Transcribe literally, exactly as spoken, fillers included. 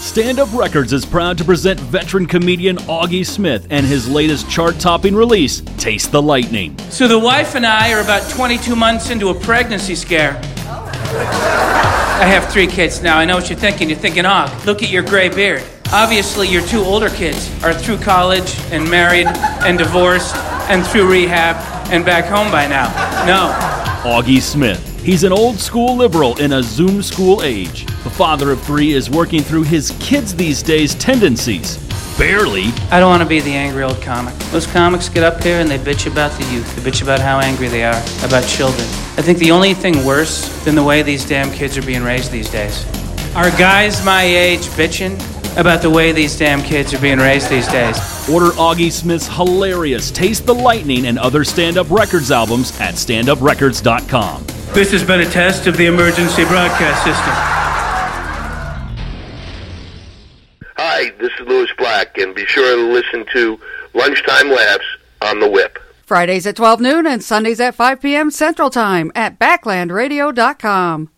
Stand Up Records is proud to present veteran comedian Augie Smith and his latest chart-topping release, Taste the Lightning. So the wife and I are about twenty-two months into a pregnancy scare. I have three kids now. I know what you're thinking. You're thinking, oh, look at your gray beard. Obviously, your two older kids are through college and married and divorced and through rehab and back home by now. No. Augie Smith. He's an old-school liberal in a Zoom school age. The father of three is working through his kids these days' tendencies. Barely. I don't want to be the angry old comic. Most comics get up here and they bitch about the youth. They bitch about how angry they are, about children. I think the only thing worse than the way these damn kids are being raised these days are guys my age bitching about the way these damn kids are being raised these days. Order Augie Smith's hilarious Taste the Lightning and other Stand Up Records albums at stand up records dot com. This has been a test of the emergency broadcast system. Hi, this is Louis Black, and be sure to listen to Lunchtime Laughs on the Whip. Fridays at twelve noon and Sundays at five p.m. Central Time at backland radio dot com.